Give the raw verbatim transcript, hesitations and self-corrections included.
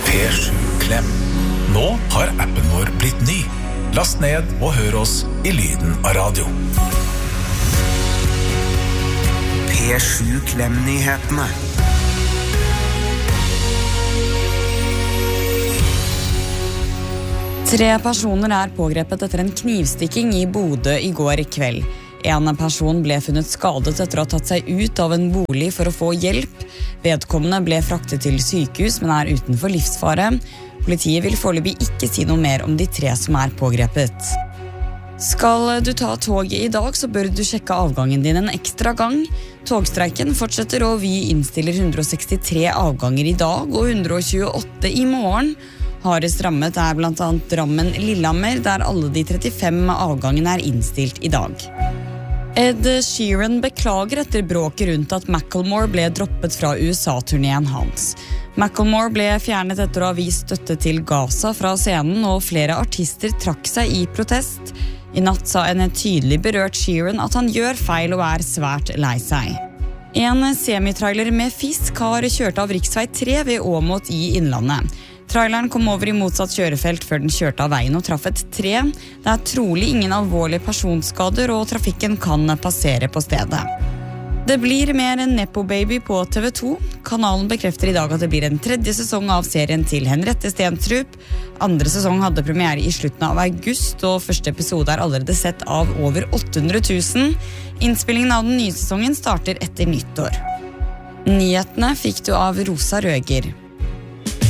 P sju Klem. Nå har appen vår blitt ny. Last ned og hør oss i lyden av radio. P sju Klem-nyhetene. Tre personer er pågrepet etter en knivstikking i Bodø i går kveld. En person ble funnet skadet etter å ha tatt seg ut av en bolig for å få hjelp. Vedkommende ble fraktet til sykehus, men er utenfor livsfare. Politiet vil foreløpig ikke si noe mer om de tre som er pågrepet. Skal du ta toget i dag, så bør du sjekke avgangen din en ekstra gang. Togstreiken fortsetter, og vi innstiller hundre og sekstitre avganger i dag og hundre og tjueåtte i morgen. Hardest rammet er blant annet Drammen Lillehammer, der alle de trettifem avgangene er innstilt i dag. Ed Sheeran beklager etter bråket rundt at Macklemore ble droppet fra U S A-turneen hans. Macklemore ble fjernet etter å ha vist støtte til Gaza fra scenen, og flere artister trakk seg i protest. I natt sa en tydelig berørt Sheeran at han gjør feil og er svært lei seg. En semitrailer med fisk har kjørt av riksvei tre ved Åmot i Innlandet. Traileren kom over i motsatt kjørefelt før den kjørte av veien og traff et tre. Det er trolig ingen alvorlige personskader, og trafikken kan passere på stedet. Det blir mer en Nepo Baby på T V to. Kanalen bekrefter i dag at det blir en tredje sesong av serien til Henriette Stenstrup. Andre sesong hadde premiere i slutten av august, og første episode er allerede sett av over åtte hundre tusen. Innspillingen av den nye sesongen starter etter nyttår. Nyhetene fikk du av Rosa Røger.